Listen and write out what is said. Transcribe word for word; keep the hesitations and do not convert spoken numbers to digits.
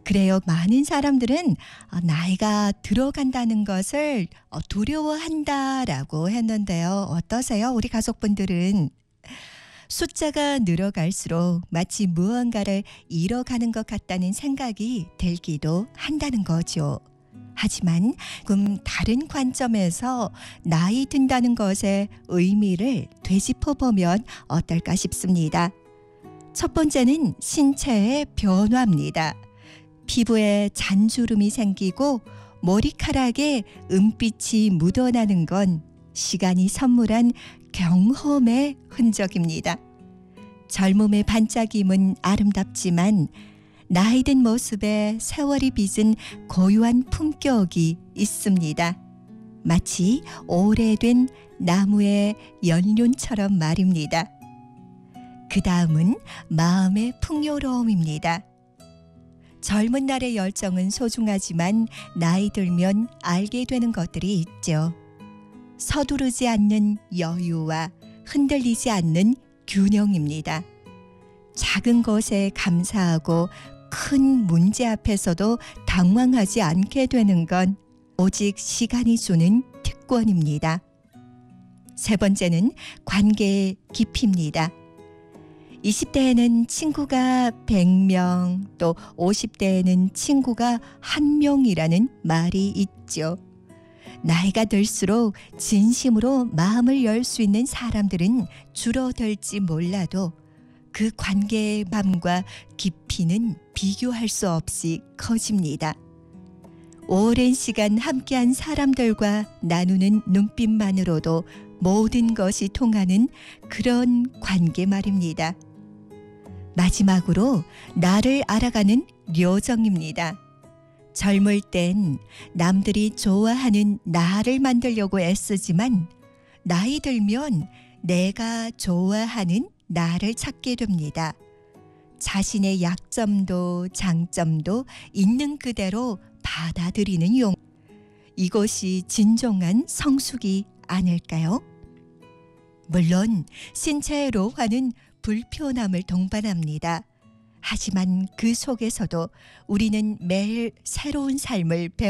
그래요. 많은 사람들은 어, 나이가 들어간다는 것을 어, 두려워한다라고 했는데요. 어떠세요? 우리 가족분들은 숫자가 늘어갈수록 마치 무언가를 잃어가는 것 같다는 생각이 들기도 한다는 거죠. 하지만 조금 다른 관점에서 나이 든다는 것의 의미를 되짚어 보면 어떨까 싶습니다. 첫 번째는 신체의 변화입니다. 피부에 잔주름이 생기고 머리카락에 은빛이 묻어나는 건 시간이 선물한 경험의 흔적입니다. 젊음의 반짝임은 아름답지만 나이 든 모습에 세월이 빚은 고유한 품격이 있습니다. 마치 오래된 나무의 연륜처럼 말입니다. 그 다음은 마음의 풍요로움입니다. 젊은 날의 열정은 소중하지만 나이 들면 알게 되는 것들이 있죠. 서두르지 않는 여유와 흔들리지 않는 균형입니다. 작은 것에 감사하고 큰 문제 앞에서도 당황하지 않게 되는 건 오직 시간이 주는 특권입니다. 세 번째는 관계의 깊이입니다. 이십 대에는 친구가 백 명, 또 오십 대에는 친구가 한 명이라는 말이 있죠. 나이가 들수록 진심으로 마음을 열 수 있는 사람들은 줄어들지 몰라도 그 관계의 맘과 깊이는 비교할 수 없이 커집니다. 오랜 시간 함께한 사람들과 나누는 눈빛만으로도 모든 것이 통하는 그런 관계 말입니다. 마지막으로 나를 알아가는 요정입니다. 젊을 땐 남들이 좋아하는 나를 만들려고 애쓰지만 나이 들면 내가 좋아하는 나를 찾게 됩니다. 자신의 약점도 장점도 있는 그대로 받아들이는 용. 이것이 진정한 성숙이 아닐까요? 물론 신체의 로화는 불편함을 동반합니다. 하지만 그 속에서도 우리는 매일 새로운 삶을 배워